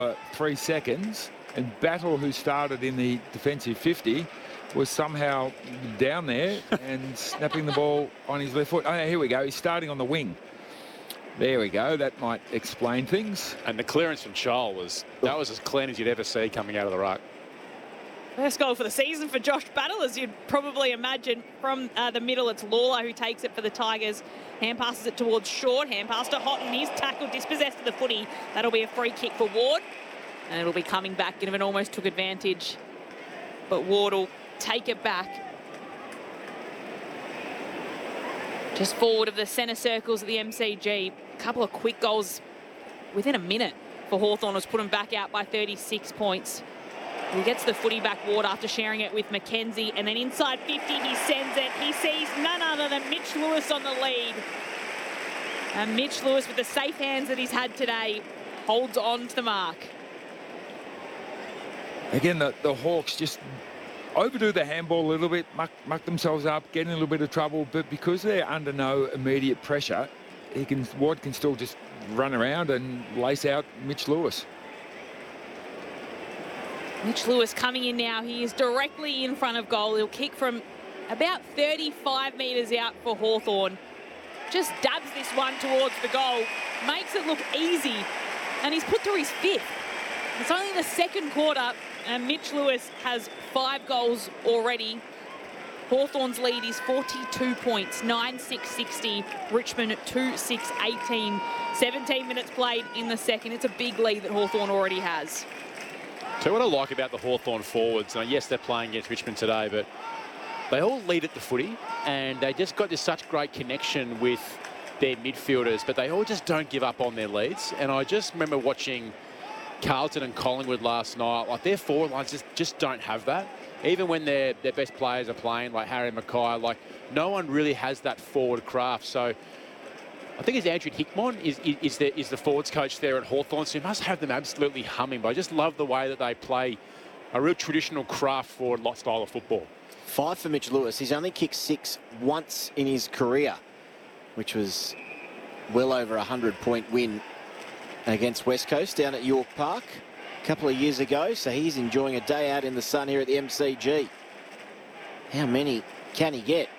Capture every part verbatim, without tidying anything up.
uh, three seconds, and Battle, who started in the defensive fifty, was somehow down there and snapping the ball on his left foot. Oh, here we go. He's starting on the wing. There we go. That might explain things. And the clearance from Charles was, that was as clean as you'd ever see coming out of the ruck. First goal for the season for Josh Battle, as you'd probably imagine. From uh, the middle, it's Lawler who takes it for the Tigers. Hand passes it towards Short. Hand pass to Houghton. He's tackled, dispossessed of the footy. That'll be a free kick for Ward. And it'll be coming back. Ginnivan almost took advantage. But Ward will take it back. Just forward of the centre circles of the M C G. A couple of quick goals within a minute for Hawthorn has put him back out by thirty-six points. He gets the footy back, Ward, after sharing it with Mackenzie, and then inside fifty he sends it. He sees none other than Mitch Lewis on the lead. And Mitch Lewis, with the safe hands that he's had today, holds on to the mark. Again, the, the Hawks just overdo the handball a little bit, muck, muck themselves up, get in a little bit of trouble, but because they're under no immediate pressure, he can, Ward can still just run around and lace out Mitch Lewis. Mitch Lewis coming in now. He is directly in front of goal. He'll kick from about thirty-five metres out for Hawthorn. Just dabs this one towards the goal. Makes it look easy. And he's put through his fifth. It's only the second quarter, and Mitch Lewis has five goals already. Hawthorn's lead is forty-two points, nine six sixty. Richmond at two six eighteen. seventeen minutes played in the second. It's a big lead that Hawthorn already has. So what I like about the Hawthorn forwards, now yes, they're playing against Richmond today, but they all lead at the footy, and they just got this such great connection with their midfielders, but they all just don't give up on their leads. And I just remember watching Carlton and Collingwood last night, like their forward lines just, just don't have that. Even when their, their best players are playing, like Harry Mackay, like no one really has that forward craft. So I think it's Andrew Hickmon is, is, is, the, is the forwards coach there at Hawthorn, so he must have them absolutely humming. But I just love the way that they play a real traditional craft forward lot style of football. Five for Mitch Lewis. He's only kicked six once in his career, which was well over a hundred-point win against West Coast down at York Park a couple of years ago. So he's enjoying a day out in the sun here at the M C G. How many can he get?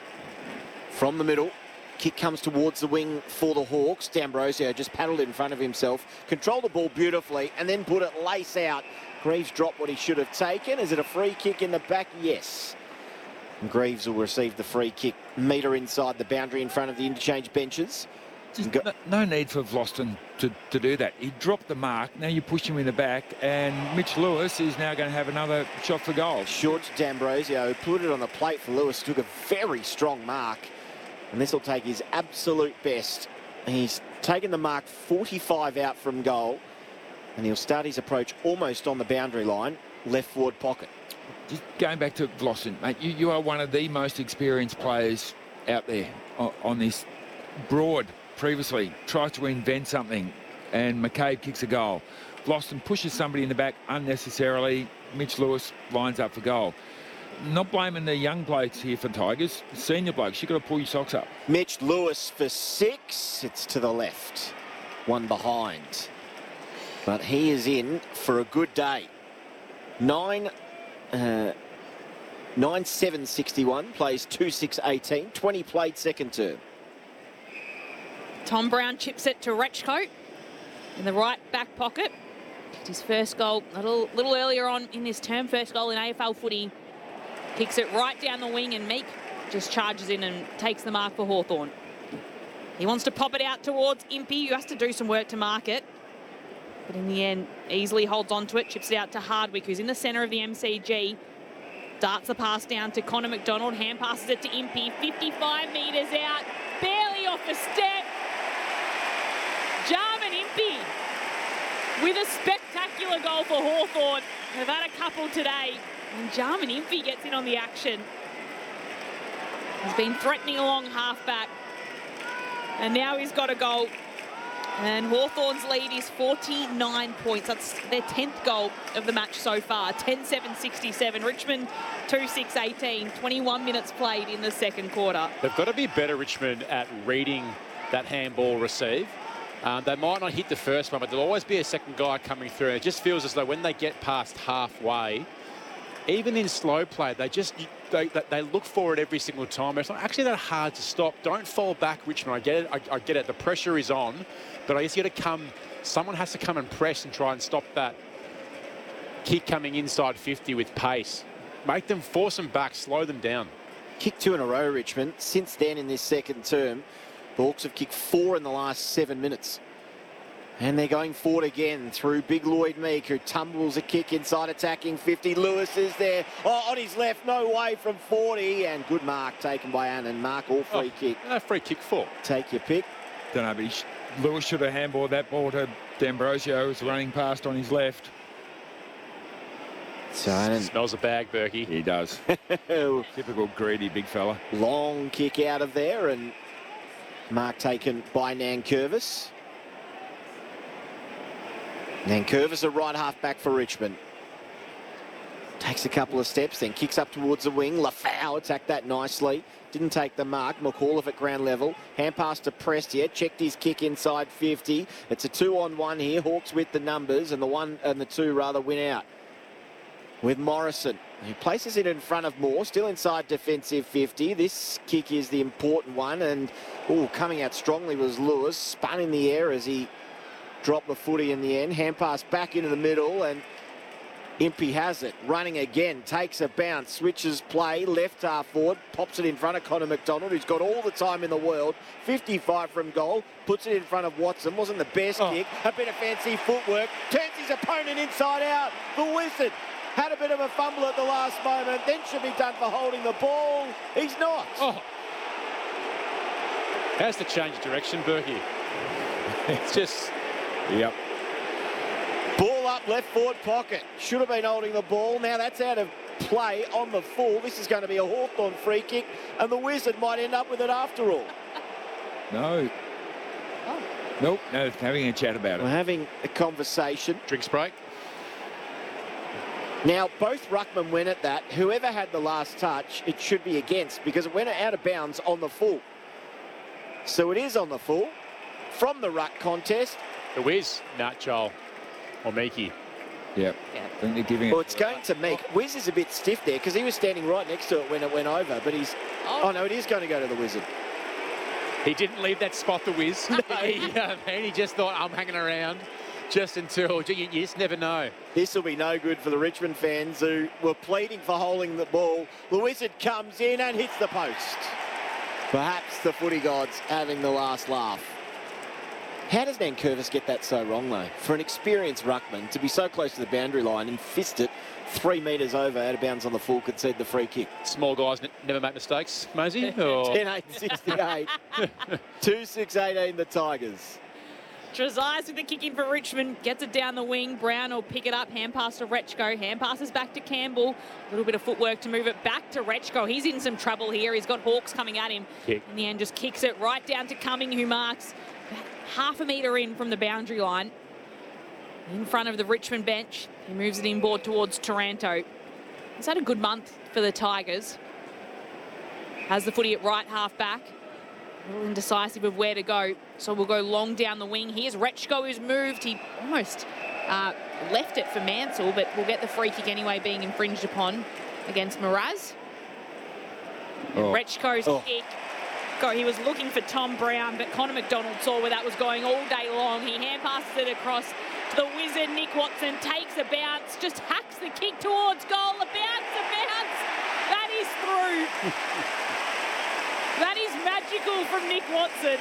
From the middle. Kick comes towards the wing for the Hawks. D'Ambrosio just paddled in front of himself, controlled the ball beautifully, and then put it lace out. Greaves dropped what he should have taken. Is it a free kick in the back? Yes. And Greaves will receive the free kick. Metre inside the boundary in front of the interchange benches. Just no, no need for Vlastuin to, to do that. He dropped the mark. Now you push him in the back, and Mitch Lewis is now going to have another shot for goal. Short to D'Ambrosio, who put it on the plate for Lewis, took a very strong mark. And this will take his absolute best. He's taken the mark forty-five out from goal. And he'll start his approach almost on the boundary line, left forward pocket. Just going back to Vlastuin, mate, you, you are one of the most experienced players out there on, on this. Broad previously tries to invent something, and McCabe kicks a goal. Vlastuin pushes somebody in the back unnecessarily. Mitch Lewis lines up for goal. Not blaming the young blokes here for Tigers. Senior blokes, you've got to pull your socks up. Mitch Lewis for six. It's to the left. One behind. But he is in for a good day. Nine, uh, nine seven sixty-one, plays two six eighteen. twenty played second term. Tom Brown chips it to Rechcoat in the right back pocket. Kicked his first goal a little, little earlier on in this term. First goal in A F L footy. Kicks it right down the wing, and Meek just charges in and takes the mark for Hawthorn. He wants to pop it out towards Impey, who has to do some work to mark it. But in the end, easily holds on to it, chips it out to Hardwick, who's in the centre of the M C G. Darts the pass down to Connor McDonald, hand passes it to Impey, fifty-five metres out, barely off the step. Jarman Impey with a spectacular goal for Hawthorn. They've had a couple today. And Jarman Impey gets in on the action. He's been threatening along half-back. And now he's got a goal. And Hawthorn's lead is forty-nine points. That's their tenth goal of the match so far. ten seven sixty-seven. Richmond two six eighteen. twenty-one minutes played in the second quarter. They've got to be better, Richmond, at reading that handball receive. Um, they might not hit the first one, but there'll always be a second guy coming through. It just feels as though when they get past halfway, even in slow play, they just they, they look for it every single time. It's not actually that hard to stop. Don't fall back, Richmond. I get it. I, I get it. The pressure is on, but I guess you got to come. Someone has to come and press and try and stop that kick coming inside fifty with pace. Make them force them back, slow them down. Kicked two in a row, Richmond. Since then, in this second term, the Hawks have kicked four in the last seven minutes. And they're going forward again through Big Lloyd Meek, who tumbles a kick inside attacking fifty. Lewis is there. Oh, on his left, no way from forty. And good mark taken by Annan. Mark, all free oh, kick. No free kick for. Take your pick. Don't know, but he sh Lewis should have handballed that ball to D'Ambrosio, who's running past on his left. So Annan. Smells a bag, Berkey. He does. Typical greedy big fella. Long kick out of there, and mark taken by Nankervis. Nankervis, a right half back for Richmond. Takes a couple of steps, then kicks up towards the wing. Lafau attacked that nicely. Didn't take the mark. McAuliffe at ground level. Hand pass to Prestia. Checked his kick inside fifty. It's a two-on-one here. Hawks with the numbers, and the one and the two rather win out. With Morrison, he places it in front of Moore, still inside defensive fifty. This kick is the important one, and oh, coming out strongly was Lewis. Spun in the air as he dropped the footy in the end. Hand pass back into the middle, and Impey has it. Running again, takes a bounce, switches play, left half forward, pops it in front of Connor McDonald, who's got all the time in the world. fifty-five from goal, puts it in front of Watson. Wasn't the best oh. kick, a bit of fancy footwork, turns his opponent inside out. The Wizard had a bit of a fumble at the last moment, then should be done for holding the ball. He's not. Oh. Has to change direction, Berkey. It's just... Yep. Ball up, left forward pocket. Should have been holding the ball. Now that's out of play on the full. This is going to be a Hawthorn free kick, and the Wizard might end up with it after all. No. Oh. Nope. No, having a chat about We're it. having a conversation. Drinks break. Now, both ruckmen went at that. Whoever had the last touch, it should be against, because it went out of bounds on the full. So it is on the full. From the ruck contest. The Wiz, Nat Joel, or Meekie. Yep. Yeah. I think they're giving Well, it. it's going to Meek. Wiz is a bit stiff there, because he was standing right next to it when it went over, but he's... Oh. Oh, no, it is going to go to the Wizard. He didn't leave that spot, the Wiz. he, uh, and he just thought, I'm hanging around just until... You, you just never know. This will be no good for the Richmond fans who were pleading for holding the ball. The Wizard comes in and hits the post. Perhaps the footy gods having the last laugh. How does Nankervis get that so wrong, though? For an experienced ruckman to be so close to the boundary line and fist it three metres over, out of bounds on the full, concede the free kick. Small guys n never make mistakes, Mosey. Or... ten eight sixty-eight. two six eighteen, the Tigers. Trezise with the kick in for Richmond, gets it down the wing. Brown will pick it up, hand pass to Rechko, hand passes back to Campbell. A little bit of footwork to move it back to Rechko. He's in some trouble here. He's got Hawks coming at him. Kick. In the end, just kicks it right down to Cumming, who marks about half a metre in from the boundary line. In front of the Richmond bench, he moves it inboard towards Taranto. He's had a good month for the Tigers. Has the footy at right half back. A little indecisive of where to go, so we'll go long down the wing. Here's Rechko, who's moved. He almost uh, left it for Mansell, but we'll get the free kick anyway, being infringed upon against Mraz. Oh. Rechko's Oh. kick. Go, he was looking for Tom Brown, but Connor McDonald saw where that was going all day long. He hand passes it across to the Wizard. Nick Watson takes a bounce, just hacks the kick towards goal. A bounce, a bounce. That is through. That is magical from Nick Watson.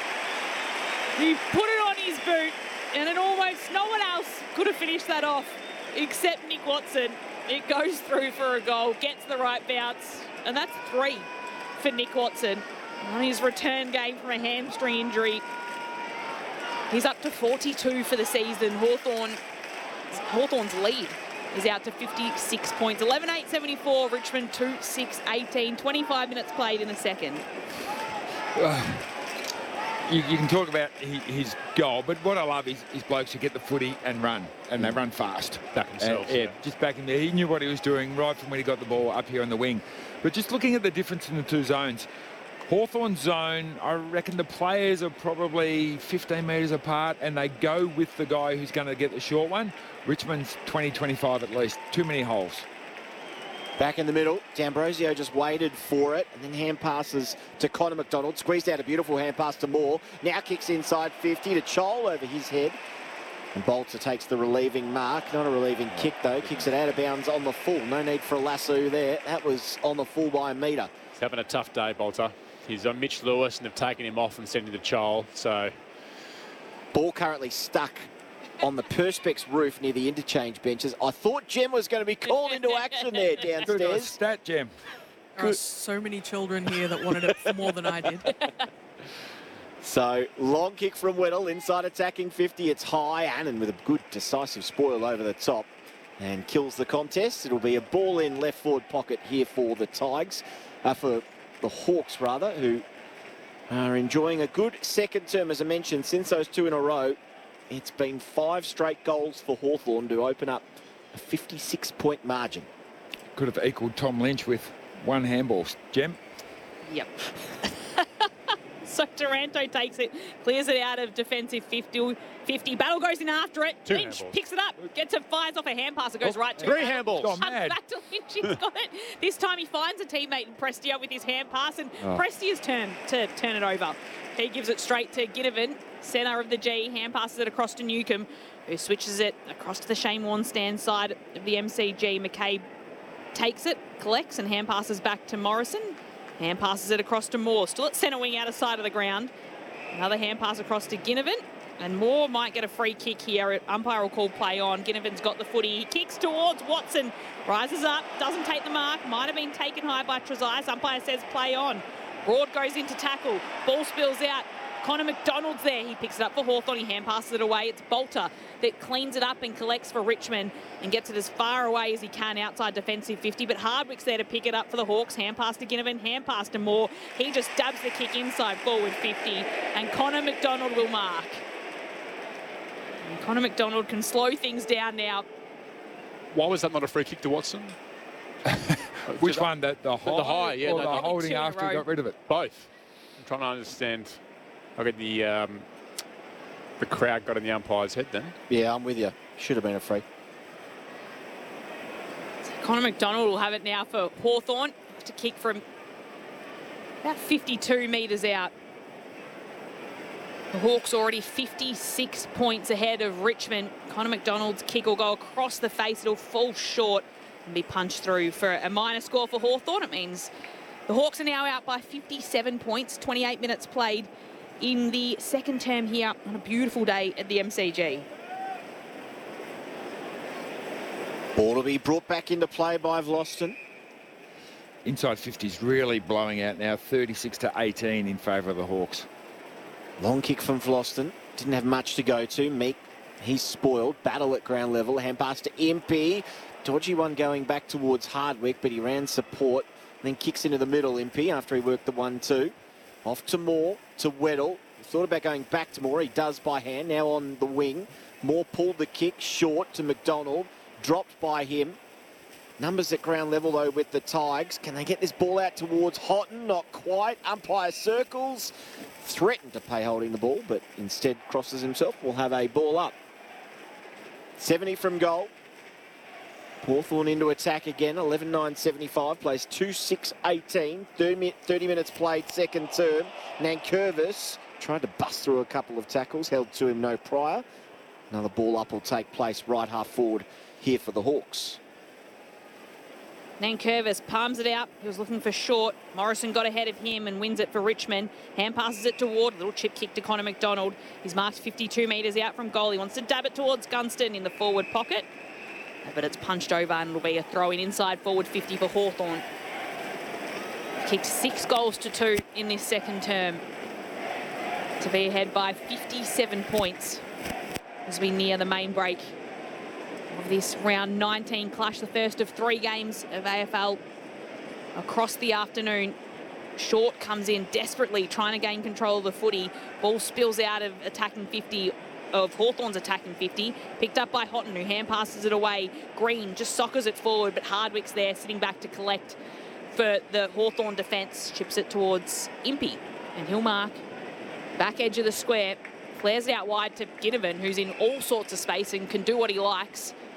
He put it on his boot, and it almost no one else could have finished that off except Nick Watson. It goes through for a goal, gets the right bounce, and that's three for Nick Watson on his return game from a hamstring injury. He's up to forty-two for the season. Hawthorn, Hawthorn's lead is out to fifty-six points. eleven eight seventy-four, Richmond two six eighteen. twenty-five minutes played in the second. Uh, you, you can talk about he, his goal, but what I love is, is blokes who get the footy and run, and they run fast. Back themselves, And, yeah, yeah. just back in there. He knew what he was doing right from when he got the ball up here on the wing. But just looking at the difference in the two zones, Hawthorn zone, I reckon the players are probably fifteen metres apart and they go with the guy who's going to get the short one. Richmond's twenty, twenty-five at least. Too many holes. Back in the middle, D'Ambrosio just waited for it and then hand passes to Connor McDonald. Squeezed out a beautiful hand pass to Moore. Now kicks inside fifty to Chol over his head. And Bolter takes the relieving mark. Not a relieving kick though. Kicks it out of bounds on the full. No need for a lasso there. That was on the full by a metre. He's having a tough day, Bolter. He's on Mitch Lewis and they've taken him off and sent him to Chol. So ball currently stuck on the Perspex roof near the interchange benches. I thought Jem was going to be called into action there Good downstairs. stat, Jem. There are so many children here that wanted it for more than I did. So, long kick from Weddle, inside attacking fifty. It's high. Annan with a good decisive spoil over the top and kills the contest. It'll be a ball in left forward pocket here for the Tigers, uh, for the Hawks rather, who are enjoying a good second term, as I mentioned, since those two in a row. It's been five straight goals for Hawthorn to open up a fifty-six point margin. Could have equalled Tom Lynch with one handball. Jem? Yep. So Taranto takes it, clears it out of defensive fifty. fifty. Battle goes in after it. Two Lynch handballs. picks it up, gets it, fires off a hand pass. It goes Oh, right to three him. handballs. Gone Comes mad. back to Lynch. He's got it. This time he finds a teammate in Prestia with his hand pass, and Oh. Prestia's turn to turn it over. He gives it straight to Ginnivan, centre of the G, hand passes it across to Newcomb, who switches it across to the Shane Warne stand side of the M C G. McCabe takes it, collects, and hand passes back to Morrison. Hand passes it across to Moore, still at centre wing out of side of the ground. Another hand pass across to Ginnivan, and Moore might get a free kick here. Umpire will call play on. Ginnivan's got the footy. He kicks towards Watson, rises up, doesn't take the mark, might have been taken high by Trezise. Umpire says play on. Broad goes into tackle, ball spills out. Connor McDonald's there. He picks it up for Hawthorn. He hand passes it away. It's Bolter that cleans it up and collects for Richmond and gets it as far away as he can outside defensive fifty. But Hardwick's there to pick it up for the Hawks. Hand pass to Ginnivan, hand pass to Moore. He just dabs the kick inside forward fifty, and Connor McDonald will mark. And Connor McDonald can slow things down now. why was that not a free kick to Watson? Which one? The, the high, the high, yeah, or no, the no. holding Two in a after he row. got rid of it? Both. I'm trying to understand. I get the um, the crowd got in the umpire's head then. Yeah, I'm with you. Should have been a free. Connor McDonald will have it now for Hawthorn to kick from about fifty-two metres out. The Hawks already fifty-six points ahead of Richmond. Connor McDonald's kick will go across the face. It'll fall short and be punched through for a minor score for Hawthorn. It means the Hawks are now out by fifty-seven points, twenty-eight minutes played in the second term here on a beautiful day at the M C G. Ball to be brought back into play by Vlosten. Inside fifty's really blowing out now, thirty-six to eighteen in favour of the Hawks. Long kick from Vlosten. Didn't have much to go to. Meek, he's spoiled. Battle at ground level. Hand pass to Impey. Dodgy one going back towards Hardwick, but he ran support. Then kicks into the middle, Impey, after he worked the one two. Off to Moore, to Weddle. He thought about going back to Moore. He does by hand. Now on the wing. Moore pulled the kick short to McDonald. Dropped by him. Numbers at ground level, though, with the Tigers. Can they get this ball out towards Houghton? Not quite. Umpire circles. Threatened to pay holding the ball, but instead crosses himself. We'll have a ball up. seventy from goal. Hawthorn into attack again. eleven nine seventy-five. Plays two six eighteen. thirty minutes played second term. Nankervis tried to bust through a couple of tackles. Held to him no prior. Another ball up will take place right half forward here for the Hawks. Nankervis palms it out. He was looking for short. Morrison got ahead of him and wins it for Richmond. Hand passes it to Ward. Little chip kick to Connor McDonald. He's marked fifty-two metres out from goal. He wants to dab it towards Gunston in the forward pocket. But it's punched over and it'll be a throw in inside forward fifty for Hawthorn. Kicked six goals to two in this second term to be ahead by fifty-seven points as we near the main break of this round nineteen clash, the first of three games of A F L across the afternoon. Short comes in desperately trying to gain control of the footy. Ball spills out of attacking fifty, of Hawthorn's attacking fifty. Picked up by Houghton, who hand passes it away. Green just soccers it forward, but Hardwick's there sitting back to collect for the Hawthorn defence. Chips it towards Impey, and he'll mark back edge of the square. Flares it out wide to Ginnivan, who's in all sorts of space and can do what he likes.